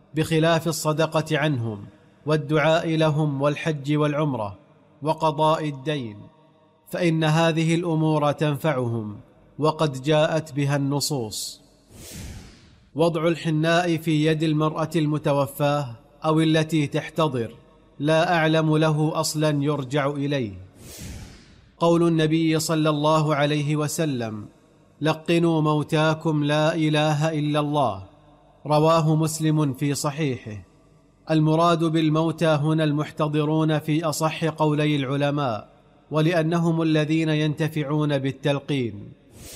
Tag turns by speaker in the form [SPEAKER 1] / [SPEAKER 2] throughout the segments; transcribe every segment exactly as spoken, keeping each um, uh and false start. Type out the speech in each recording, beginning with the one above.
[SPEAKER 1] بخلاف الصدقة عنهم والدعاء لهم والحج والعمرة وقضاء الدين، فإن هذه الأمور تنفعهم وقد جاءت بها النصوص. وضع الحناء في يد المرأة المتوفاة أو التي تحتضر لا أعلم له أصلا يرجع إليه. قول النبي صلى الله عليه وسلم: لقنوا موتاكم لا إله إلا الله، رواه مسلم في صحيحه. المراد بالموتى هنا المحتضرون في أصح قولي العلماء، ولأنهم الذين ينتفعون بالتلقين.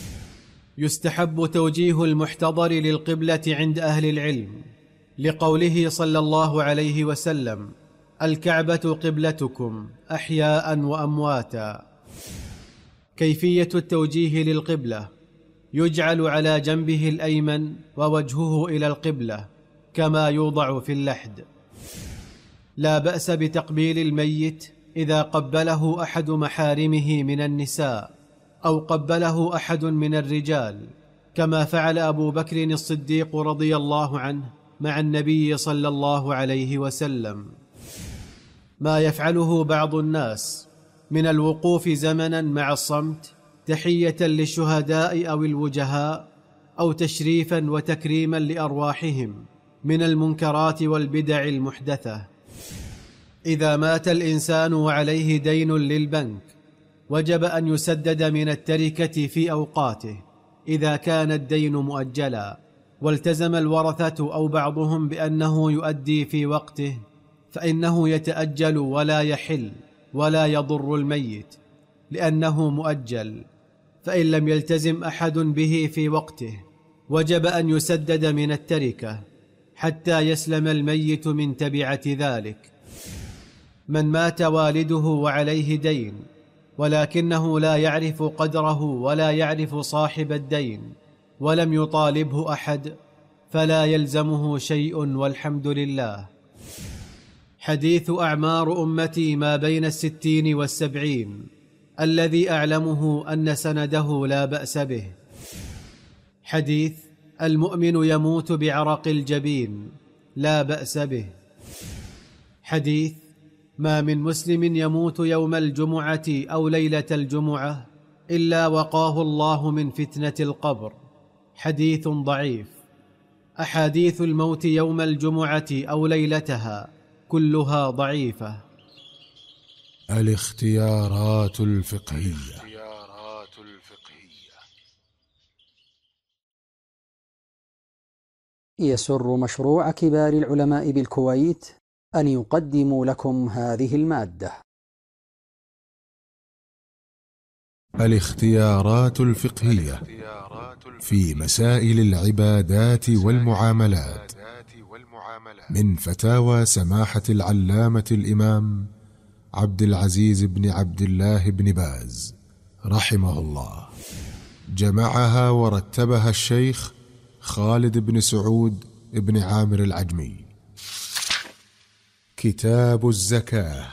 [SPEAKER 1] يستحب توجيه المحتضر للقبلة عند أهل العلم، لقوله صلى الله عليه وسلم: الكعبة قبلتكم أحياء وأمواتا. كيفية التوجيه للقبلة: يجعل على جنبه الأيمن ووجهه إلى القبلة كما يوضع في اللحد. لا بأس بتقبيل الميت إذا قبله أحد محارمه من النساء أو قبله أحد من الرجال، كما فعل أبو بكر الصديق رضي الله عنه مع النبي صلى الله عليه وسلم. ما يفعله بعض الناس من الوقوف زمنا مع الصمت تحية للشهداء أو الوجهاء، أو تشريفا وتكريما لأرواحهم، من المنكرات والبدع المحدثة. إذا مات الإنسان وعليه دين للبنك وجب أن يسدد من التركة في أوقاته إذا كان الدين مؤجلا، والتزم الورثة أو بعضهم بأنه يؤدي في وقته، فإنه يتأجل ولا يحل ولا يضر الميت لأنه مؤجل. فإن لم يلتزم أحد به في وقته وجب أن يسدد من التركة حتى يسلم الميت من تبعة ذلك. من مات والده وعليه دين ولكنه لا يعرف قدره ولا يعرف صاحب الدين ولم يطالبه أحد فلا يلزمه شيء والحمد لله. حديث أعمار أمتي ما بين الستين والسبعين الذي أعلمه أن سنده لا بأس به. حديث المؤمن يموت بعرق الجبين لا بأس به. حديث ما من مسلم يموت يوم الجمعة أو ليلة الجمعة إلا وقاه الله من فتنة القبر، حديث ضعيف. أحاديث الموت يوم الجمعة أو ليلتها كلها ضعيفة.
[SPEAKER 2] الاختيارات الفقهية.
[SPEAKER 3] يسر مشروع كبار العلماء بالكويت أن يقدموا لكم هذه المادة.
[SPEAKER 2] الاختيارات الفقهية في مسائل العبادات والمعاملات، من فتاوى سماحة العلامة الإمام عبد العزيز بن عبد الله بن باز رحمه الله. جمعها ورتبها الشيخ خالد بن سعود بن عامر العجمي. كتاب الزكاة.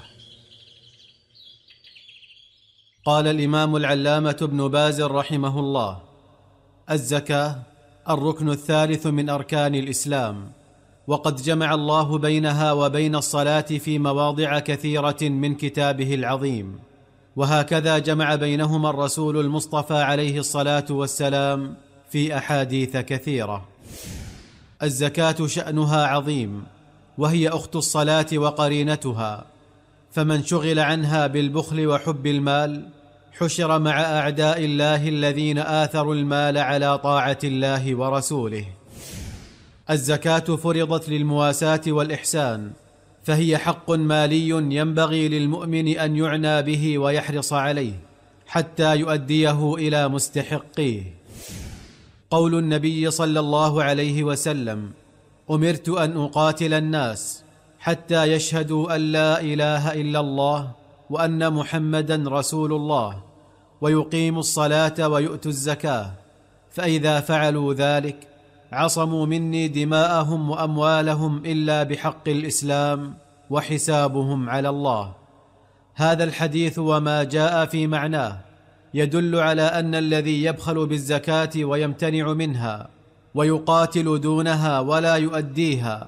[SPEAKER 1] قال الإمام العلامة ابن باز رحمه الله: الزكاة الركن الثالث من أركان الإسلام، وقد جمع الله بينها وبين الصلاة في مواضع كثيرة من كتابه العظيم، وهكذا جمع بينهما الرسول المصطفى عليه الصلاة والسلام في أحاديث كثيرة. الزكاة شأنها عظيم، وهي أخت الصلاة وقرينتها، فمن شغل عنها بالبخل وحب المال حشر مع أعداء الله الذين آثروا المال على طاعة الله ورسوله. الزكاة فرضت للمواساة والإحسان، فهي حق مالي ينبغي للمؤمن أن يعنى به ويحرص عليه حتى يؤديه إلى مستحقيه. قول النبي صلى الله عليه وسلم: أمرت أن أقاتل الناس حتى يشهدوا أن لا إله إلا الله وأن محمدا رسول الله ويقيموا الصلاة ويؤتوا الزكاة، فإذا فعلوا ذلك عصموا مني دماءهم وأموالهم إلا بحق الإسلام وحسابهم على الله. هذا الحديث وما جاء في معناه يدل على أن الذي يبخل بالزكاة ويمتنع منها ويقاتل دونها ولا يؤديها